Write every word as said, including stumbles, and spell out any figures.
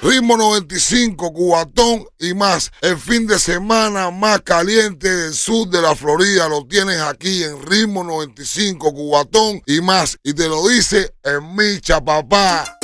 Ritmo noventa y cinco, Cubatón y más. El fin de semana más caliente del sur de la Florida lo tienes aquí en Ritmo noventa y cinco, Cubatón y más. Y te lo dice el Micha, papá.